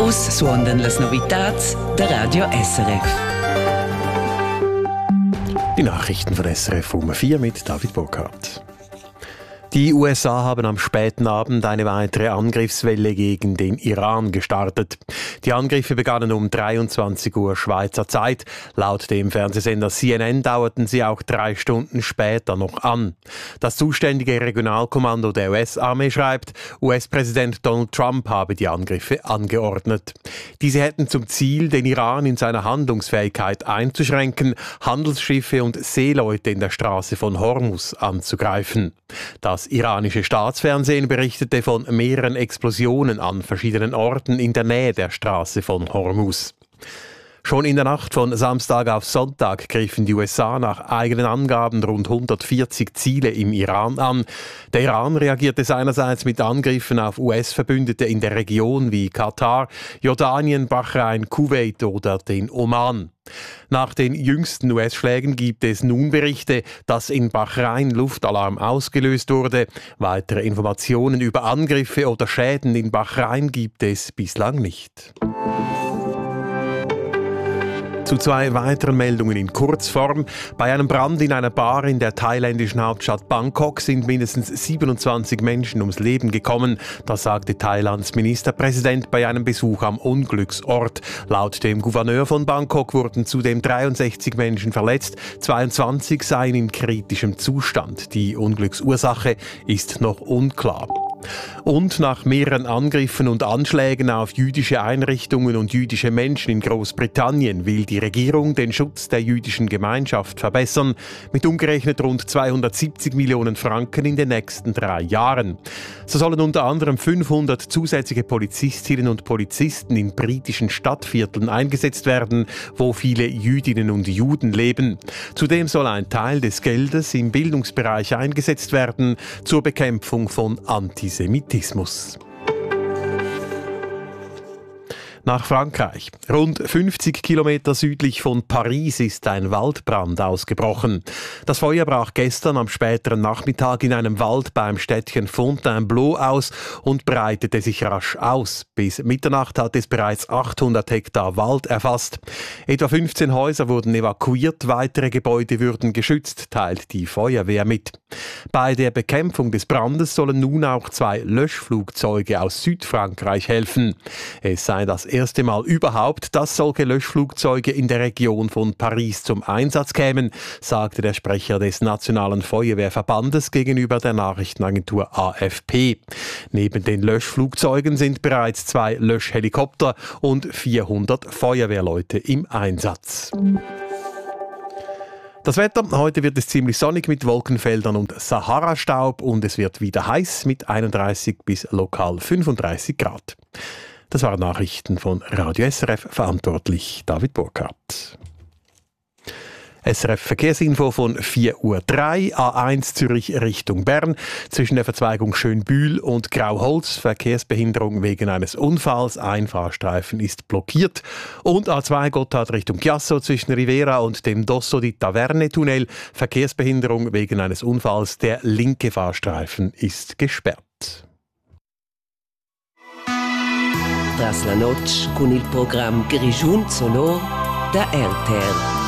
Us suondan las novitats der Radio SRF. Die Nachrichten von SRF um 4 mit David Burkhardt. Die USA haben am späten Abend eine weitere Angriffswelle gegen den Iran gestartet. Die Angriffe begannen um 23 Uhr Schweizer Zeit. Laut dem Fernsehsender CNN dauerten sie auch 3 Stunden später noch an. Das zuständige Regionalkommando der US-Armee schreibt, US-Präsident Donald Trump habe die Angriffe angeordnet. Diese hätten zum Ziel, den Iran in seiner Handlungsfähigkeit einzuschränken, Handelsschiffe und Seeleute in der Straße von Hormuz anzugreifen. Das iranische Staatsfernsehen berichtete von mehreren Explosionen an verschiedenen Orten in der Nähe der Straße von Hormuz. Schon in der Nacht von Samstag auf Sonntag griffen die USA nach eigenen Angaben rund 140 Ziele im Iran an. Der Iran reagierte seinerseits mit Angriffen auf US-Verbündete in der Region wie Katar, Jordanien, Bahrain, Kuwait oder den Oman. Nach den jüngsten US-Schlägen gibt es nun Berichte, dass in Bahrain Luftalarm ausgelöst wurde. Weitere Informationen über Angriffe oder Schäden in Bahrain gibt es bislang nicht. Zu 2 weiteren Meldungen in Kurzform. Bei einem Brand in einer Bar in der thailändischen Hauptstadt Bangkok sind mindestens 27 Menschen ums Leben gekommen. Das sagte Thailands Ministerpräsident bei einem Besuch am Unglücksort. Laut dem Gouverneur von Bangkok wurden zudem 63 Menschen verletzt. 22 seien in kritischem Zustand. Die Unglücksursache ist noch unklar. Und nach mehreren Angriffen und Anschlägen auf jüdische Einrichtungen und jüdische Menschen in Großbritannien will die Regierung den Schutz der jüdischen Gemeinschaft verbessern, mit umgerechnet rund 270 Millionen Franken in den nächsten 3 Jahren. So sollen unter anderem 500 zusätzliche Polizistinnen und Polizisten in britischen Stadtvierteln eingesetzt werden, wo viele Jüdinnen und Juden leben. Zudem soll ein Teil des Geldes im Bildungsbereich eingesetzt werden zur Bekämpfung von Antisemitismus. Nach Frankreich. Rund 50 Kilometer südlich von Paris ist ein Waldbrand ausgebrochen. Das Feuer brach gestern am späteren Nachmittag in einem Wald beim Städtchen Fontainebleau aus und breitete sich rasch aus. Bis Mitternacht hat es bereits 800 Hektar Wald erfasst. Etwa 15 Häuser wurden evakuiert, weitere Gebäude würden geschützt, teilt die Feuerwehr mit. Bei der Bekämpfung des Brandes sollen nun auch 2 Löschflugzeuge aus Südfrankreich helfen. Es sei das erste Mal überhaupt, dass solche Löschflugzeuge in der Region von Paris zum Einsatz kämen, sagte der Sprecher des Nationalen Feuerwehrverbandes gegenüber der Nachrichtenagentur AFP. Neben den Löschflugzeugen sind bereits 2 Löschhelikopter und 400 Feuerwehrleute im Einsatz. Das Wetter, heute wird es ziemlich sonnig mit Wolkenfeldern und Sahara-Staub und es wird wieder heiß mit 31 bis lokal 35 Grad. Das waren Nachrichten von Radio SRF, verantwortlich David Burkhardt. SRF Verkehrsinfo von 4:03 Uhr, A1 Zürich Richtung Bern. Zwischen der Verzweigung Schönbühl und Grauholz Verkehrsbehinderung wegen eines Unfalls. Ein Fahrstreifen ist blockiert. Und A2 Gotthard Richtung Chiasso zwischen Rivera und dem Dosso di Taverne Tunnel. Verkehrsbehinderung wegen eines Unfalls. Der linke Fahrstreifen ist gesperrt. Tras la noche con il programma Grigiun Sonor da RTL.